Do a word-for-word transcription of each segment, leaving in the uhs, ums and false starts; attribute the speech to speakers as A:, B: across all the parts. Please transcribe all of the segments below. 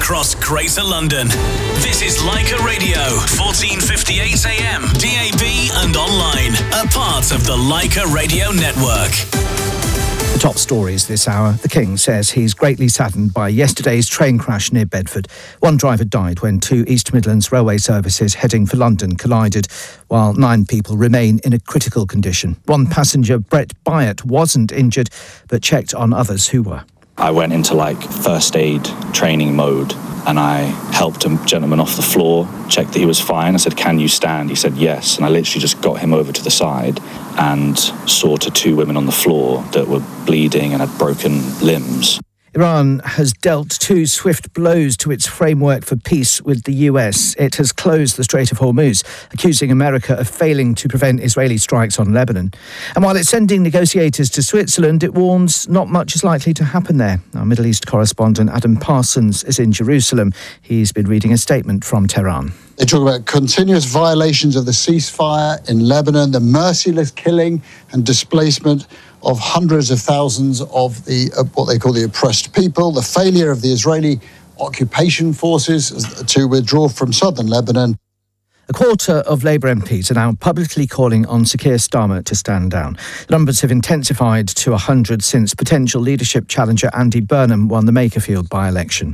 A: across Greater London. This is Leica Radio, fourteen fifty-eight A M, D A B and online. A part of the Leica Radio Network.
B: The top stories this hour. The King says he's greatly saddened by yesterday's train crash near Bedford. One driver died when two East Midlands railway services heading for London collided, while nine people remain in a critical condition. One passenger, Brett Byatt, wasn't injured, but checked on others who were.
C: I went into like first aid training mode and I helped a gentleman off the floor, checked that he was fine. I said, "Can you stand?" He said, "Yes." And I literally just got him over to the side and saw to two women on the floor that were bleeding and had broken limbs.
B: Iran has dealt two swift blows to its framework for peace with the U S. It has closed the Strait of Hormuz, accusing America of failing to prevent Israeli strikes on Lebanon. And while it's sending negotiators to Switzerland, it warns not much is likely to happen there. Our Middle East correspondent Adam Parsons is in Jerusalem. He's been reading a statement from Tehran.
D: They talk about continuous violations of the ceasefire in Lebanon, the merciless killing and displacement of hundreds of thousands of the uh, what they call the oppressed people, the failure of the Israeli occupation forces to withdraw from southern Lebanon.
B: A quarter of Labour M Ps are now publicly calling on Sir Keir Starmer to stand down. The numbers have intensified to one hundred since potential leadership challenger Andy Burnham won the Makerfield by-election.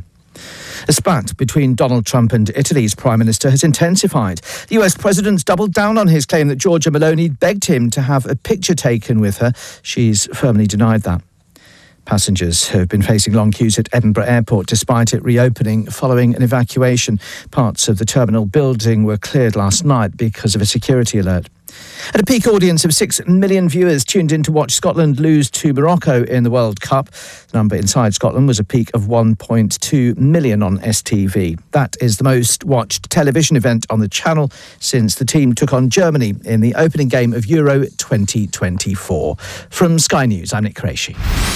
B: A spat between Donald Trump and Italy's Prime Minister has intensified. The U S President's doubled down on his claim that Giorgia Meloni begged him to have a picture taken with her. She's firmly denied that. Passengers have been facing long queues at Edinburgh Airport despite it reopening following an evacuation. Parts of the terminal building were cleared last night because of a security alert. And a peak audience of six million viewers tuned in to watch Scotland lose to Morocco in the World Cup. The number inside Scotland was a peak of one point two million on S T V. That is the most watched television event on the channel since the team took on Germany in the opening game of Euro twenty twenty-four. From Sky News, I'm Nick Qureshi.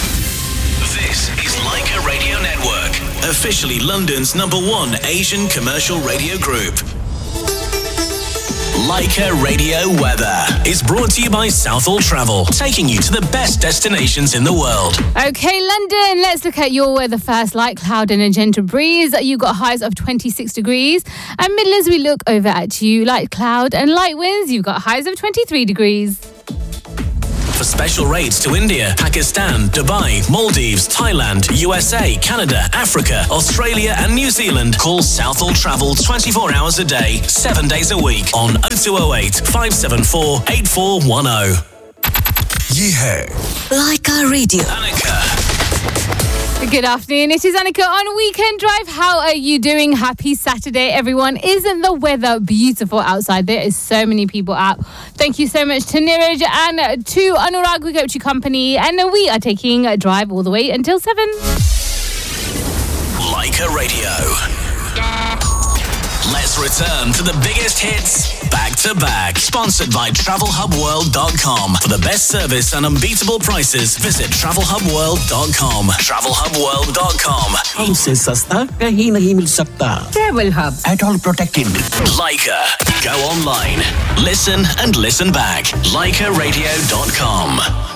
A: This is Leica Radio Network, officially London's number one Asian commercial radio group. Leica Radio Weather is brought to you by Southall Travel, taking you to the best destinations in the world.
E: Okay, London, let's look at your weather first. Light cloud and a gentle breeze. You got highs of twenty-six degrees. And Midlands, we look over at you. Light cloud and light winds. You've got highs of twenty-three degrees.
A: For special rates to India, Pakistan, Dubai, Maldives, Thailand, U S A, Canada, Africa, Australia and New Zealand, call Southall Travel twenty-four hours a day, seven days a week on oh two oh eight, five seven four, eight four one oh.
F: Yeah.
G: Leica Radio.
A: Annika.
E: Good afternoon, it is Annika on Weekend Drive. How are you doing? Happy Saturday, everyone. Isn't the weather beautiful outside? There is so many people out. Thank you so much to Niraj and to Anurag. We kept you company, and we are taking a drive all the way until seven.
A: Leica Radio. Let's return to the biggest hits back to back. Sponsored by travel hub world dot com. For the best service and unbeatable prices, visit travel hub world dot com. travel hub world dot com.
H: हमसे सस्ता कहीं नहीं मिल सकता. Travel Hub. At all protected.
A: Leica. Go online. Listen and listen back. Leica radio dot com.